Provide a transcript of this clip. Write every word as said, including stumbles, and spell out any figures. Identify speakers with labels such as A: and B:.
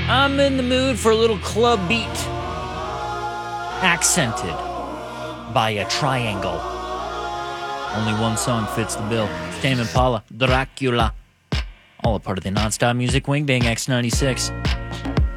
A: I'm in the mood for a little club beat, accented by a triangle. Only one song fits the bill. Tame Impala, Dracula. All a part of the Non-Stop Music Wing Bang X ninety-six.